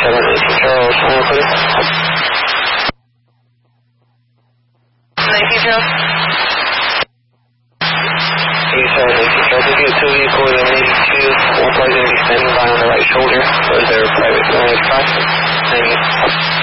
19 Charles, please. 19 Charles. 19 Charles, if you have 2 vehicles and 82, one flight going to be standing by on the right shoulder for their private flight. Thank you.